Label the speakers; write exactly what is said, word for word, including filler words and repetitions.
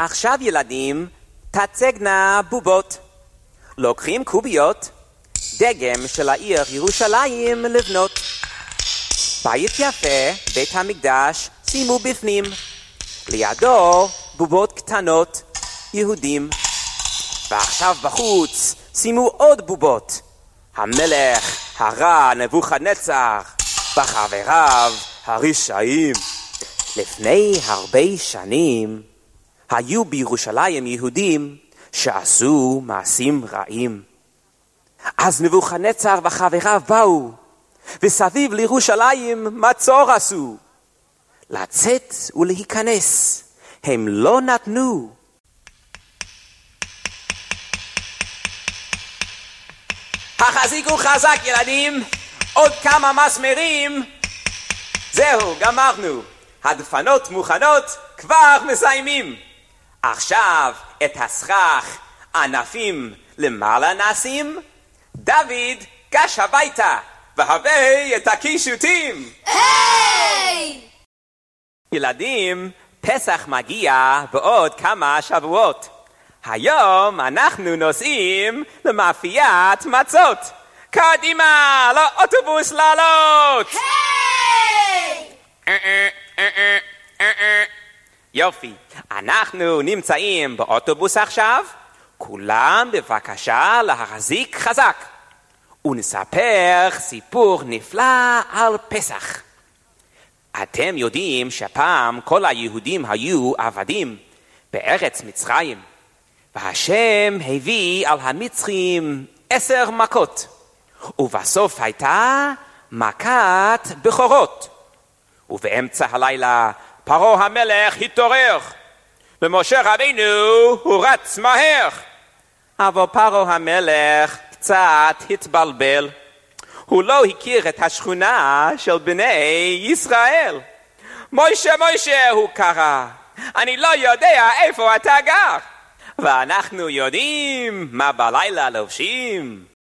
Speaker 1: עכשיו ילדים, תצגנה בובות. לוקחים קוביות, דגם של העיר ירושלים לבנות. בית יפה, בית המקדש, שימו בפנים. לידו בובות קטנות, יהודים. ועכשיו בחוץ, שימו עוד בובות. המלך הרע נבוכדנצר, וחבריו הרשעים. לפני הרבה שנים, היו בירושלים יהודים שעשו מעשים רעים. אז נבוכדנצר וחבריו באו, וסביב לירושלים מצור עשו. לצאת ולהיכנס, הם לא נתנו. החזיקו חזק ילדים, עוד כמה מסמרים. זהו, גמרנו. הדפנות מוכנות, כבר מסיימים. עכשיו את הסכך ענפים למעלה נשים. דוד גש הביתה, והבא את הקישוטים.
Speaker 2: היי!
Speaker 1: ילדים, פסח מגיע בעוד כמה שבועות. היום אנחנו נוסעים למאפיית מצות. קדימה, לאוטובוס לעלות!
Speaker 2: היי!
Speaker 1: יופי, אנחנו נמצאים באוטובוס עכשיו. כולם בבקשה להחזיק חזק. ונספר סיפור נפלא על פסח. אתם יודעים שפעם כל היהודים היו עבדים בארץ מצרים. והשם הביא על המצרים עשר מכות. ובסוף הייתה מכת בכורות. ובאמצע הלילה פרעה המלך התעורר. ומשה רבינו הוא רץ מהר. אבל פרעה המלך קצת התבלבל. הוא לא הכיר את השכונה של בני ישראל. מוישה, מוישה, הוא קרא. אני לא יודע איפה אתה גר. ואנחנו יודעים מה בלילה לובשים.